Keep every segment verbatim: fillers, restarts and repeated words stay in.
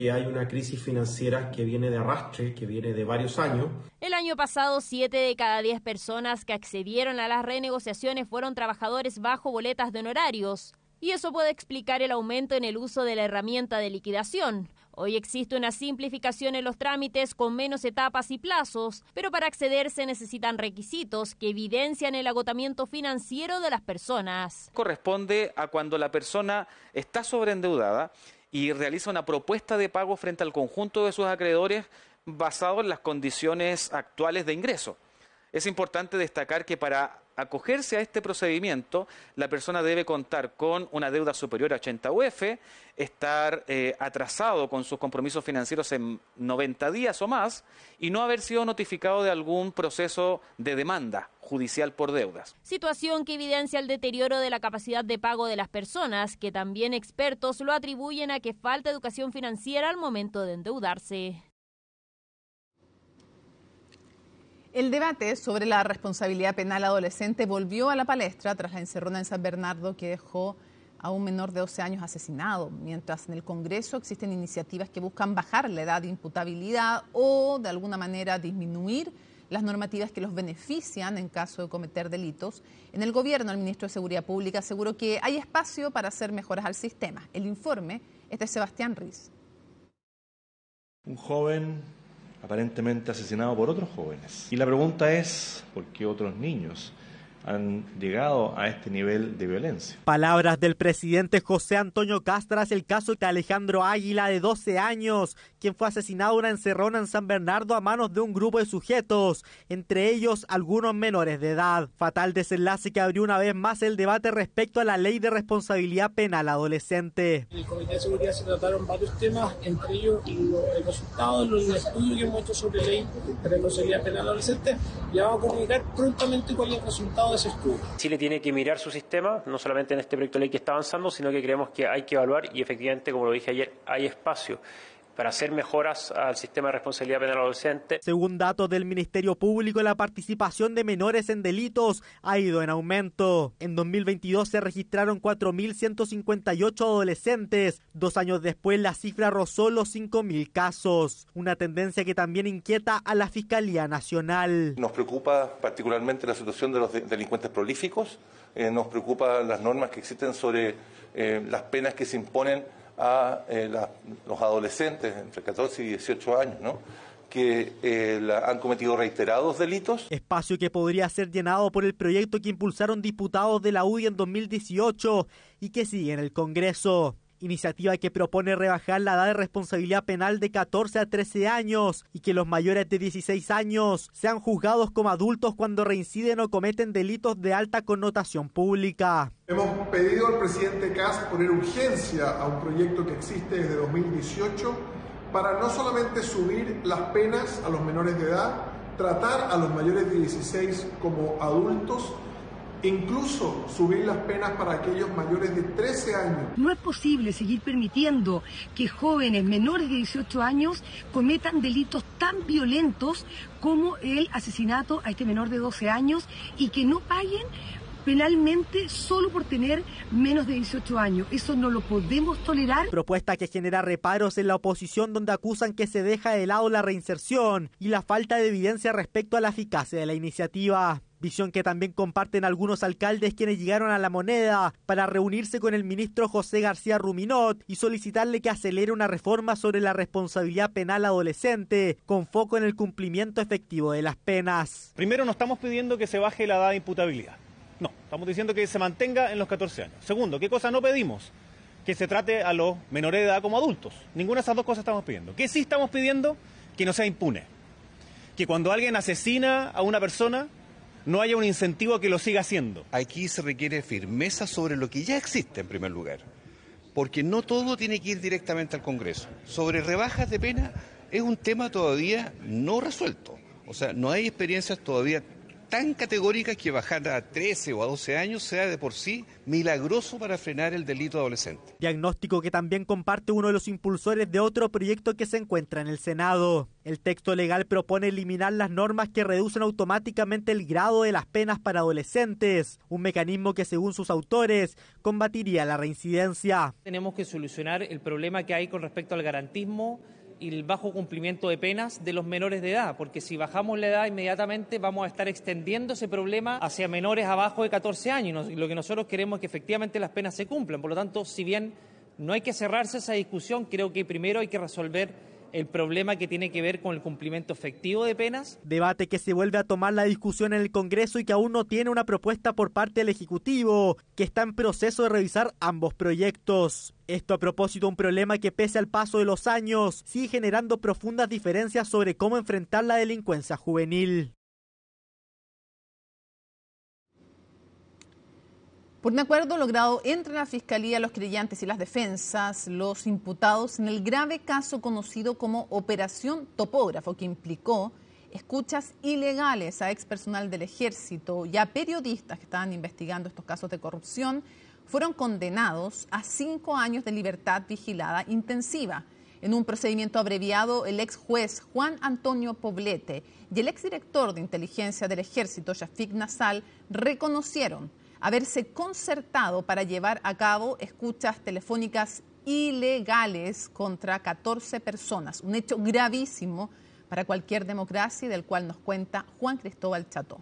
Hay una crisis financiera que viene de arrastre, que viene de varios años. El año pasado, siete de cada diez personas que accedieron a las renegociaciones fueron trabajadores bajo boletas de honorarios. Y eso puede explicar el aumento en el uso de la herramienta de liquidación. Hoy existe una simplificación en los trámites con menos etapas y plazos, pero para acceder se necesitan requisitos que evidencian el agotamiento financiero de las personas. Corresponde a cuando la persona está sobreendeudada y realiza una propuesta de pago frente al conjunto de sus acreedores basado en las condiciones actuales de ingreso. Es importante destacar que para acogerse a este procedimiento, la persona debe contar con una deuda superior a ochenta U F, estar eh, atrasado con sus compromisos financieros en noventa días o más y no haber sido notificado de algún proceso de demanda judicial por deudas. Situación que evidencia el deterioro de la capacidad de pago de las personas, que también expertos lo atribuyen a que falta educación financiera al momento de endeudarse. El debate sobre la responsabilidad penal adolescente volvió a la palestra tras la encerrona en San Bernardo que dejó a un menor de doce años asesinado, mientras en el Congreso existen iniciativas que buscan bajar la edad de imputabilidad o, de alguna manera, disminuir las normativas que los benefician en caso de cometer delitos. En el Gobierno, el ministro de Seguridad Pública aseguró que hay espacio para hacer mejoras al sistema. El informe es de Sebastián Riz. Un joven aparentemente asesinado por otros jóvenes. Y la pregunta es, ¿por qué otros niños han llegado a este nivel de violencia? Palabras del presidente José Antonio Kast tras el caso de Alejandro Águila, de doce años, quien fue asesinado en una encerrona en San Bernardo a manos de un grupo de sujetos, entre ellos algunos menores de edad. Fatal desenlace que abrió una vez más el debate respecto a la ley de responsabilidad penal adolescente. En el Comité de Seguridad se trataron varios temas, entre ellos el resultado del estudio que hemos hecho sobre ley de responsabilidad penal adolescente. Ya vamos a comunicar prontamente cuál es el resultado de ese estudio. Chile tiene que mirar su sistema, no solamente en este proyecto de ley que está avanzando, sino que creemos que hay que evaluar y efectivamente, como lo dije ayer, hay espacio para hacer mejoras al sistema de responsabilidad penal adolescente. Según datos del Ministerio Público, la participación de menores en delitos ha ido en aumento. En dos mil veintidós se registraron cuatro mil ciento cincuenta y ocho adolescentes. Dos años después, la cifra rozó los cinco mil casos. Una tendencia que también inquieta a la Fiscalía Nacional. Nos preocupa particularmente la situación de los de- delincuentes prolíficos. Eh, nos preocupan las normas que existen sobre eh, las penas que se imponen a eh, la, los adolescentes entre catorce y dieciocho años, ¿no? que eh, la, han cometido reiterados delitos. Espacio que podría ser llenado por el proyecto que impulsaron diputados de la U D I en dos mil dieciocho y que sigue en el Congreso. Iniciativa que propone rebajar la edad de responsabilidad penal de catorce a trece años y que los mayores de dieciséis años sean juzgados como adultos cuando reinciden o cometen delitos de alta connotación pública. Hemos pedido al presidente Kast poner urgencia a un proyecto que existe desde dos mil dieciocho para no solamente subir las penas a los menores de edad, tratar a los mayores de dieciséis como adultos, incluso subir las penas para aquellos mayores de trece años. No es posible seguir permitiendo que jóvenes menores de dieciocho años cometan delitos tan violentos como el asesinato a este menor de doce años y que no paguen penalmente solo por tener menos de dieciocho años. Eso no lo podemos tolerar. Propuesta que genera reparos en la oposición, donde acusan que se deja de lado la reinserción y la falta de evidencia respecto a la eficacia de la iniciativa. Visión que también comparten algunos alcaldes quienes llegaron a La Moneda para reunirse con el ministro José García Ruminot y solicitarle que acelere una reforma sobre la responsabilidad penal adolescente con foco en el cumplimiento efectivo de las penas. Primero, no estamos pidiendo que se baje la edad de imputabilidad. No, estamos diciendo que se mantenga en los catorce años. Segundo, ¿qué cosa no pedimos? Que se trate a los menores de edad como adultos. Ninguna de esas dos cosas estamos pidiendo. ¿Qué sí estamos pidiendo? Que no sea impune. Que cuando alguien asesina a una persona no haya un incentivo a que lo siga haciendo. Aquí se requiere firmeza sobre lo que ya existe en primer lugar, porque no todo tiene que ir directamente al Congreso. Sobre rebajas de pena es un tema todavía no resuelto, o sea, no hay experiencias todavía tan categóricas que bajar a trece o a doce años sea de por sí milagroso para frenar el delito adolescente. Diagnóstico que también comparte uno de los impulsores de otro proyecto que se encuentra en el Senado. El texto legal propone eliminar las normas que reducen automáticamente el grado de las penas para adolescentes, un mecanismo que según sus autores combatiría la reincidencia. Tenemos que solucionar el problema que hay con respecto al garantismo y el bajo cumplimiento de penas de los menores de edad, porque si bajamos la edad inmediatamente vamos a estar extendiendo ese problema hacia menores abajo de catorce años, y lo que nosotros queremos es que efectivamente las penas se cumplan. Por lo tanto, si bien no hay que cerrarse esa discusión, creo que primero hay que resolver el problema que tiene que ver con el cumplimiento efectivo de penas. Debate que se vuelve a tomar la discusión en el Congreso y que aún no tiene una propuesta por parte del Ejecutivo, que está en proceso de revisar ambos proyectos. Esto a propósito de un problema que pese al paso de los años sigue generando profundas diferencias sobre cómo enfrentar la delincuencia juvenil. Por un acuerdo logrado entre la Fiscalía, los querellantes y las defensas, los imputados en el grave caso conocido como Operación Topógrafo, que implicó escuchas ilegales a expersonal del Ejército y a periodistas que estaban investigando estos casos de corrupción, fueron condenados a cinco años de libertad vigilada intensiva. En un procedimiento abreviado, el ex juez Juan Antonio Poblete y el exdirector de inteligencia del Ejército, Shafik Nassal, reconocieron haberse concertado para llevar a cabo escuchas telefónicas ilegales contra catorce personas, un hecho gravísimo para cualquier democracia y del cual nos cuenta Juan Cristóbal Cható.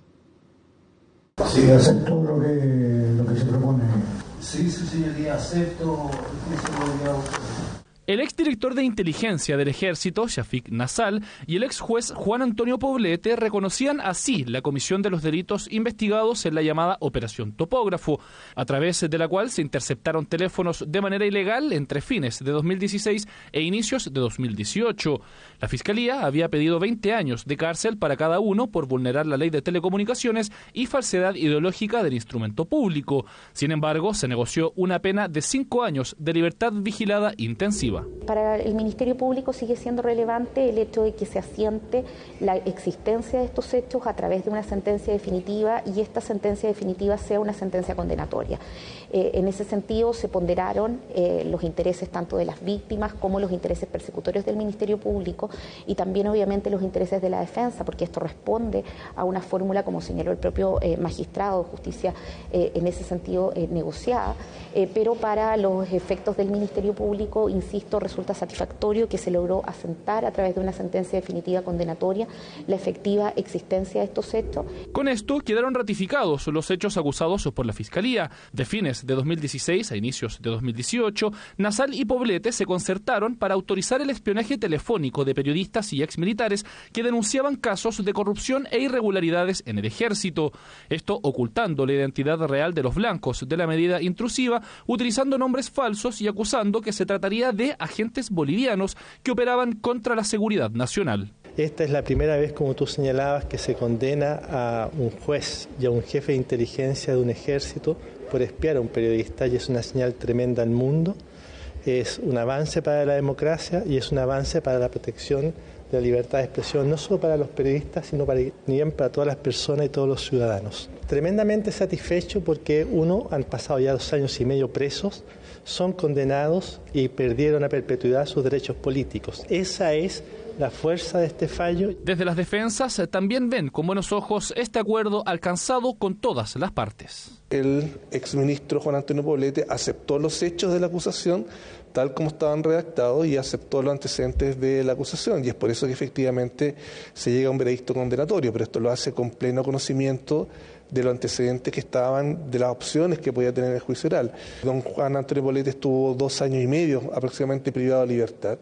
Sí, acepto lo que, lo que se propone. Sí, su señoría, acepto que se podría buscar. El exdirector de inteligencia del Ejército, Shafik Nassal, y el ex juez Juan Antonio Poblete reconocían así la comisión de los delitos investigados en la llamada Operación Topógrafo, a través de la cual se interceptaron teléfonos de manera ilegal entre fines de dos mil dieciséis e inicios de dos mil dieciocho. La Fiscalía había pedido veinte años de cárcel para cada uno por vulnerar la ley de telecomunicaciones y falsedad ideológica del instrumento público. Sin embargo, se negoció una pena de cinco años de libertad vigilada intensiva. Para el Ministerio Público sigue siendo relevante el hecho de que se asiente la existencia de estos hechos a través de una sentencia definitiva y esta sentencia definitiva sea una sentencia condenatoria. Eh, en ese sentido se ponderaron eh, los intereses tanto de las víctimas como los intereses persecutorios del Ministerio Público y también obviamente los intereses de la defensa, porque esto responde a una fórmula, como señaló el propio eh, magistrado de justicia, eh, en ese sentido eh, negociada, eh, pero para los efectos del Ministerio Público, insisto, resulta satisfactorio que se logró asentar a través de una sentencia definitiva condenatoria la efectiva existencia de estos hechos. Con esto quedaron ratificados los hechos acusados por la Fiscalía. De fines de dos mil dieciséis a inicios de dos mil dieciocho, Nassal y Poblete se concertaron para autorizar el espionaje telefónico de periodistas y exmilitares que denunciaban casos de corrupción e irregularidades en el Ejército. Esto ocultando la identidad real de los blancos de la medida intrusiva, utilizando nombres falsos y acusando que se trataría de agentes bolivianos que operaban contra la seguridad nacional. Esta es la primera vez, como tú señalabas, que se condena a un juez y a un jefe de inteligencia de un ejército por espiar a un periodista, y es una señal tremenda al mundo. Es un avance para la democracia y es un avance para la protección de la libertad de expresión, no solo para los periodistas, sino para, también para todas las personas y todos los ciudadanos. Tremendamente satisfecho porque, uno, han pasado ya dos años y medio presos, son condenados y perdieron a perpetuidad sus derechos políticos. Esa es la fuerza de este fallo. Desde las defensas también ven con buenos ojos este acuerdo alcanzado con todas las partes. El exministro Juan Antonio Poblete aceptó los hechos de la acusación tal como estaban redactados y aceptó los antecedentes de la acusación, y es por eso que efectivamente se llega a un veredicto condenatorio, pero esto lo hace con pleno conocimiento de los antecedentes que estaban, de las opciones que podía tener el juicio oral. Don Juan Antonio Poblete estuvo dos años y medio aproximadamente privado de libertad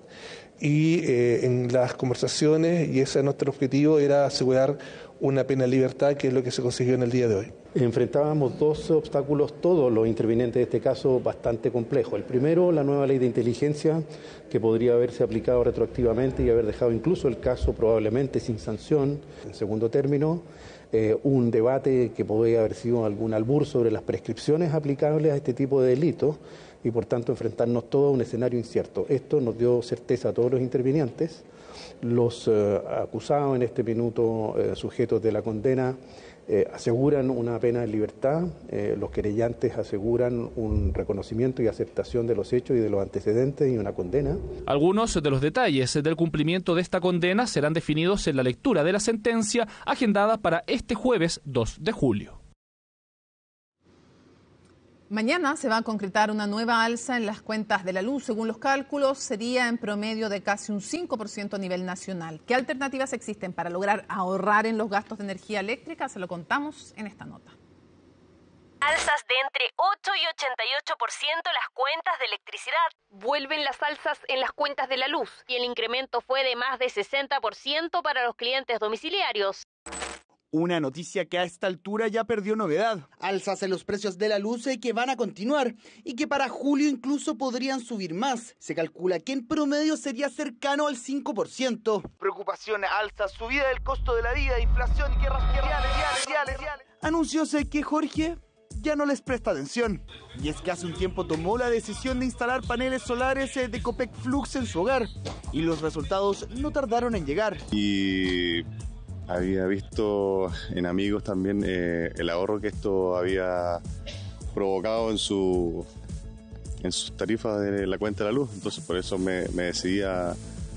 y eh, en las conversaciones, y ese es nuestro objetivo, era asegurar una pena de libertad, que es lo que se consiguió en el día de hoy. Enfrentábamos dos obstáculos, todos los intervinientes de este caso, bastante complejos. El primero, la nueva ley de inteligencia, que podría haberse aplicado retroactivamente y haber dejado incluso el caso probablemente sin sanción. En segundo término, eh, un debate que podría haber sido algún albur sobre las prescripciones aplicables a este tipo de delitos. y por tanto enfrentarnos todos a un escenario incierto. Esto nos dio certeza a todos los intervinientes. Los eh, acusados en este minuto, eh, sujetos de la condena, eh, aseguran una pena en libertad, eh, los querellantes aseguran un reconocimiento y aceptación de los hechos y de los antecedentes y una condena. Algunos de los detalles del cumplimiento de esta condena serán definidos en la lectura de la sentencia agendada para este jueves dos de julio. Mañana se va a concretar una nueva alza en las cuentas de la luz. Según los cálculos, sería en promedio de casi un cinco por ciento a nivel nacional. ¿Qué alternativas existen para lograr ahorrar en los gastos de energía eléctrica? Se lo contamos en esta nota. Alzas de entre ocho y ochenta y ocho por ciento las cuentas de electricidad. Vuelven las alzas en las cuentas de la luz y el incremento fue de más de sesenta por ciento para los clientes domiciliarios. Una noticia que a esta altura ya perdió novedad. Alzas en los precios de la luz que van a continuar y que para julio incluso podrían subir más. Se calcula que en promedio sería cercano al cinco por ciento. Preocupación, alza, subida del costo de la vida, inflación y guerras mundiales. Anuncióse que Jorge ya no les presta atención. Y es que hace un tiempo tomó la decisión de instalar paneles solares de Copec Flux en su hogar. Y los resultados no tardaron en llegar. Y había visto en amigos también eh, el ahorro que esto había provocado en su en sus tarifas de la cuenta de la luz. Entonces por eso me, me decidí a,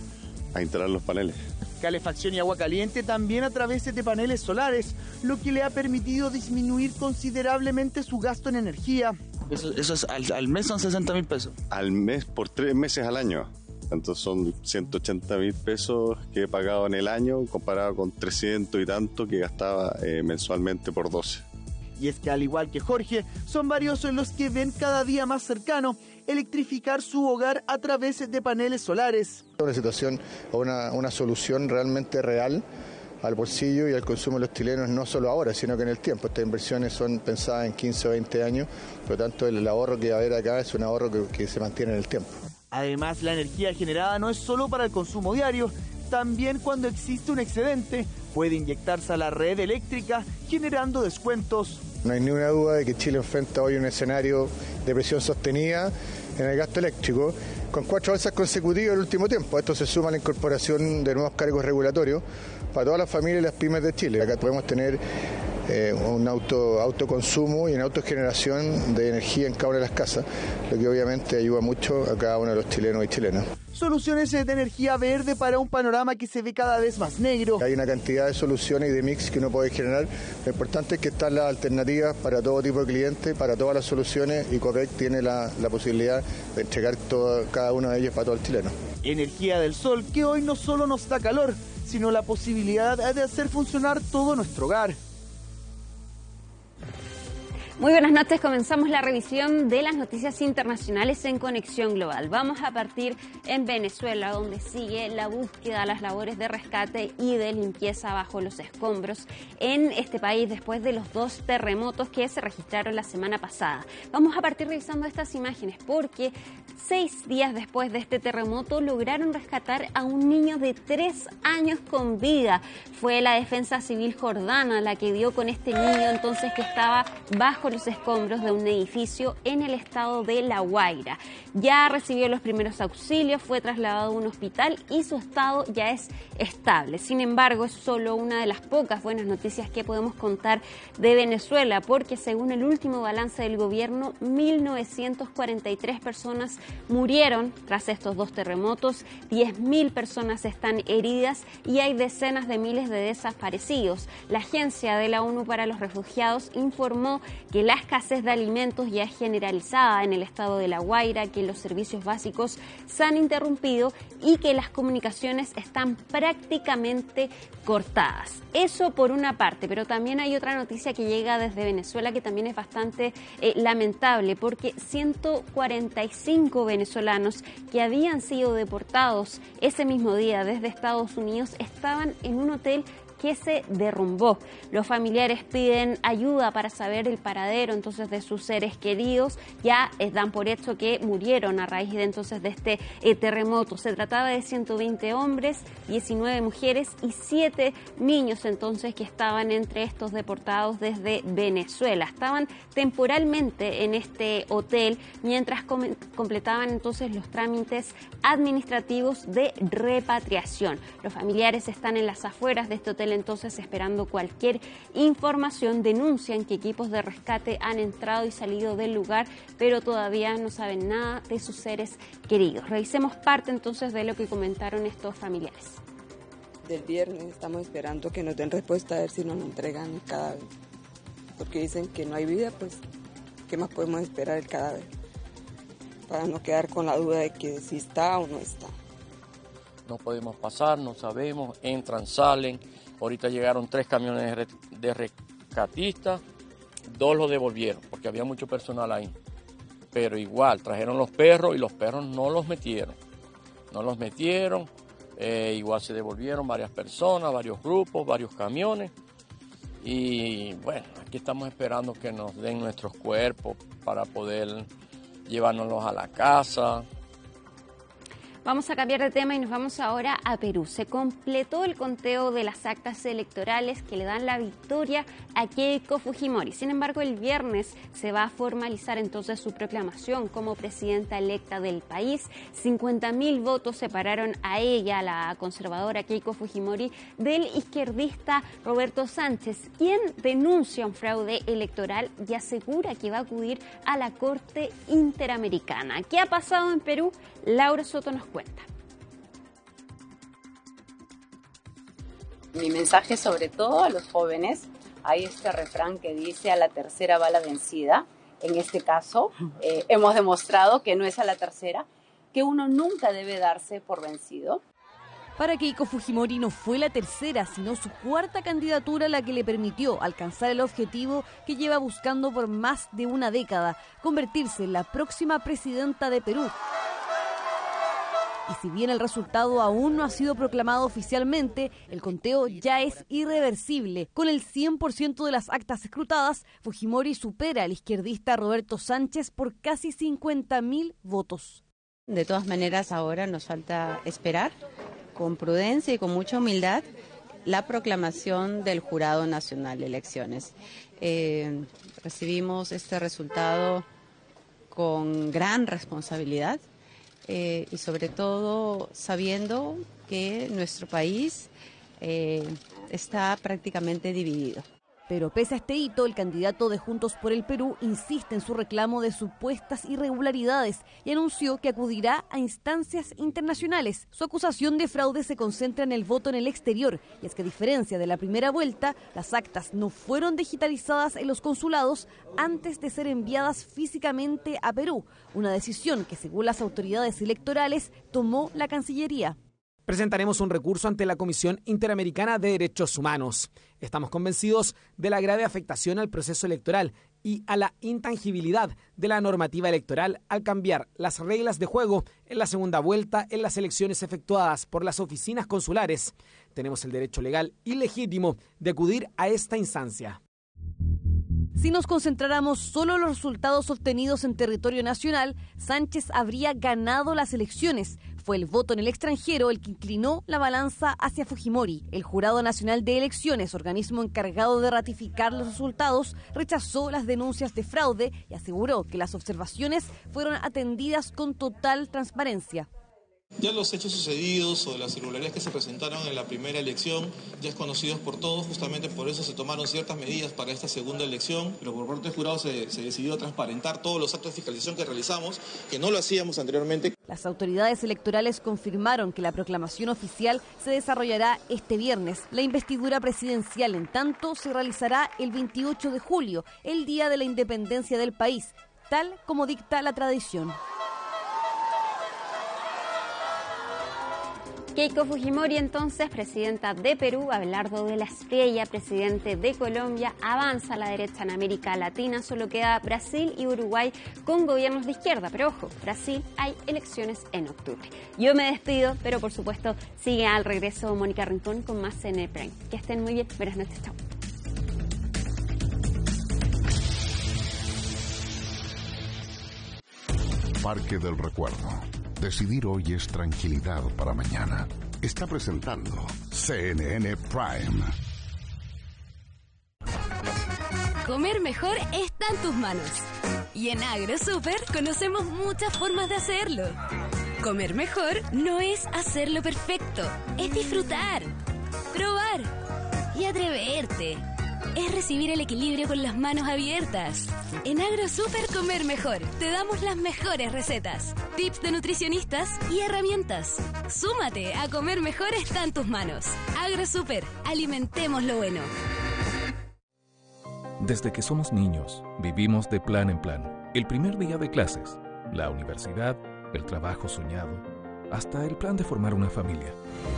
a instalar los paneles. Calefacción y agua caliente también a través de paneles solares, lo que le ha permitido disminuir considerablemente su gasto en energía. Eso, eso es al, al mes son sesenta mil pesos. Al mes, por tres meses al año. Entonces son ciento ochenta mil pesos que he pagado en el año comparado con trescientos y tanto que gastaba eh, mensualmente por doce. Y es que al igual que Jorge, son varios los que ven cada día más cercano electrificar su hogar a través de paneles solares. Una situación, una, una solución realmente real al bolsillo y al consumo de los chilenos, no solo ahora, sino que en el tiempo. Estas inversiones son pensadas en quince o veinte años, por lo tanto el ahorro que va a haber acá es un ahorro que, que se mantiene en el tiempo. Además, la energía generada no es solo para el consumo diario, también cuando existe un excedente puede inyectarse a la red eléctrica generando descuentos. No hay ninguna duda de que Chile enfrenta hoy un escenario de presión sostenida en el gasto eléctrico, con cuatro alzas consecutivas en el último tiempo. Esto se suma a la incorporación de nuevos cargos regulatorios para todas las familias y las pymes de Chile. Acá podemos tener eh, un auto, autoconsumo y una autogeneración de energía en cada una de las casas, lo que obviamente ayuda mucho a cada uno de los chilenos y chilenas. Soluciones de energía verde para un panorama que se ve cada vez más negro. Hay una cantidad de soluciones y de mix que uno puede generar. Lo importante es que están las alternativas para todo tipo de clientes, para todas las soluciones, y Copec tiene la, la posibilidad de entregar todo, cada uno de ellos para todo el chileno. Energía del sol que hoy no solo nos da calor, sino la posibilidad de hacer funcionar todo nuestro hogar. Muy buenas noches, comenzamos la revisión de las noticias internacionales en Conexión Global. Vamos a partir en Venezuela, donde sigue la búsqueda, las labores de rescate y de limpieza bajo los escombros en este país después de los dos terremotos que se registraron la semana pasada. Vamos a partir revisando estas imágenes porque seis días después de este terremoto lograron rescatar a un niño de tres años con vida. Fue la Defensa Civil jordana la que dio con este niño entonces que estaba bajo los escombros de un edificio en el estado de La Guaira. Ya recibió los primeros auxilios, fue trasladado a un hospital y su estado ya es estable. Sin embargo, es solo una de las pocas buenas noticias que podemos contar de Venezuela, porque según el último balance del gobierno, mil novecientas cuarenta y tres personas murieron tras estos dos terremotos, diez mil personas están heridas y hay decenas de miles de desaparecidos. La Agencia de la ONU para los Refugiados informó que la escasez de alimentos ya es generalizada en el estado de La Guaira, que los servicios básicos se han interrumpido y que las comunicaciones están prácticamente cortadas. Eso por una parte, pero también hay otra noticia que llega desde Venezuela que también es bastante eh, lamentable, porque ciento cuarenta y cinco venezolanos que habían sido deportados ese mismo día desde Estados Unidos estaban en un hotel que se derrumbó. Los familiares piden ayuda para saber el paradero entonces de sus seres queridos. Ya eh, dan por hecho que murieron a raíz de entonces de este eh, terremoto. Se trataba de ciento veinte hombres, diecinueve mujeres y siete niños entonces que estaban entre estos deportados desde Venezuela. Estaban temporalmente en este hotel mientras com- completaban entonces los trámites administrativos de repatriación. Los familiares están en las afueras de este hotel entonces esperando cualquier información. Denuncian que equipos de rescate han entrado y salido del lugar, pero todavía no saben nada de sus seres queridos. Revisemos parte entonces de lo que comentaron estos familiares. Del viernes estamos esperando que nos den respuesta a ver si nos lo entregan el cadáver, porque dicen que no hay vida, pues ¿qué más podemos esperar el cadáver? Para no quedar con la duda de que si está o no está. No podemos pasar, no sabemos, entran, salen. Ahorita llegaron tres camiones de rescatistas, dos los devolvieron porque había mucho personal ahí. Pero igual, trajeron los perros y los perros no los metieron. No los metieron, eh, igual se devolvieron varias personas, varios grupos, varios camiones. Y bueno, aquí estamos esperando que nos den nuestros cuerpos para poder llevárnoslos a la casa. Vamos a cambiar de tema y nos vamos ahora a Perú. Se completó el conteo de las actas electorales que le dan la victoria a Keiko Fujimori. Sin embargo, el viernes se va a formalizar entonces su proclamación como presidenta electa del país. cincuenta mil votos separaron a ella, la conservadora Keiko Fujimori, del izquierdista Roberto Sánchez, quien denuncia un fraude electoral y asegura que va a acudir a la Corte Interamericana. ¿Qué ha pasado en Perú? Laura Soto nos cuenta. Mi mensaje sobre todo a los jóvenes, hay este refrán que dice a la tercera va la vencida. En este caso eh, hemos demostrado que no es a la tercera, que uno nunca debe darse por vencido. Para Keiko Fujimori no fue la tercera, sino su cuarta candidatura la que le permitió alcanzar el objetivo que lleva buscando por más de una década, convertirse en la próxima presidenta de Perú. Y si bien el resultado aún no ha sido proclamado oficialmente, el conteo ya es irreversible. Con el cien por ciento de las actas escrutadas, Fujimori supera al izquierdista Roberto Sánchez por casi cincuenta mil votos. De todas maneras, ahora nos falta esperar con prudencia y con mucha humildad la proclamación del Jurado Nacional de Elecciones. Eh, recibimos este resultado con gran responsabilidad. Eh, y sobre todo sabiendo que nuestro país eh, está prácticamente dividido. Pero pese a este hito, el candidato de Juntos por el Perú insiste en su reclamo de supuestas irregularidades y anunció que acudirá a instancias internacionales. Su acusación de fraude se concentra en el voto en el exterior, y es que a diferencia de la primera vuelta, las actas no fueron digitalizadas en los consulados antes de ser enviadas físicamente a Perú, una decisión que, según las autoridades electorales, tomó la Cancillería. Presentaremos un recurso ante la Comisión Interamericana de Derechos Humanos. Estamos convencidos de la grave afectación al proceso electoral y a la intangibilidad de la normativa electoral al cambiar las reglas de juego en la segunda vuelta en las elecciones efectuadas por las oficinas consulares. Tenemos el derecho legal y legítimo de acudir a esta instancia. Si nos concentráramos solo en los resultados obtenidos en territorio nacional, Sánchez habría ganado las elecciones. Fue el voto en el extranjero el que inclinó la balanza hacia Fujimori. El Jurado Nacional de Elecciones, organismo encargado de ratificar los resultados, rechazó las denuncias de fraude y aseguró que las observaciones fueron atendidas con total transparencia. Ya los hechos sucedidos o las irregularidades que se presentaron en la primera elección ya es conocidos por todos, justamente por eso se tomaron ciertas medidas para esta segunda elección, pero por parte del jurado se, se decidió transparentar todos los actos de fiscalización que realizamos, que no lo hacíamos anteriormente. Las autoridades electorales confirmaron que la proclamación oficial se desarrollará este viernes. La investidura presidencial, en tanto, se realizará el veintiocho de julio, el día de la independencia del país, tal como dicta la tradición. Keiko Fujimori, entonces, presidenta de Perú, Abelardo de la Espriella, presidente de Colombia, avanza a la derecha en América Latina, solo queda Brasil y Uruguay con gobiernos de izquierda, pero ojo, Brasil hay elecciones en octubre. Yo me despido, pero por supuesto sigue al regreso Mónica Rincón con más C N N Prime. Que estén muy bien, buenas noches, chao. Parque del Recuerdo. Decidir hoy es tranquilidad para mañana. Está presentando C N N Prime. Comer mejor está en tus manos. Y en AgroSuper conocemos muchas formas de hacerlo. Comer mejor no es hacerlo perfecto, es disfrutar, probar y atreverte. Es recibir el equilibrio con las manos abiertas. En AgroSuper Comer Mejor te damos las mejores recetas, tips de nutricionistas y herramientas. Súmate a Comer Mejor está en tus manos. AgroSuper, alimentemos lo bueno. Desde que somos niños, vivimos de plan en plan. El primer día de clases, la universidad, el trabajo soñado, hasta el plan de formar una familia.